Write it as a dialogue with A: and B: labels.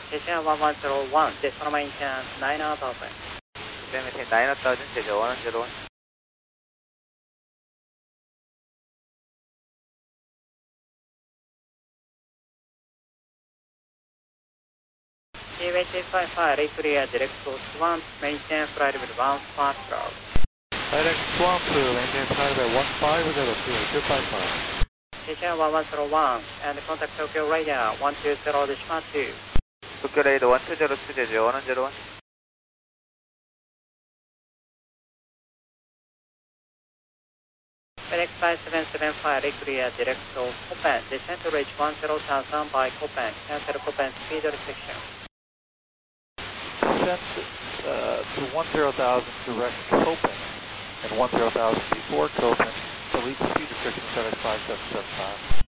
A: Station 1101, decimal maintain 9000.
B: Then maintain 9000, Station 101.
A: CH855, clear, direct to Swamp, maintain flight with 15 throw.
C: Direct Swamp, maintain flight with 15 CH855.
A: Station 1101, and contact Tokyo radar 120.2.
B: Tokyo radar 120, Station 101.
A: FedEx 5775, clear, direct to Copen, descend to reach 10,000 by Copen, cancel Copen speed restriction.
C: Descent to 10,000 direct Copen, and 10,000 before Copen, delete speed restriction FedEx 5775.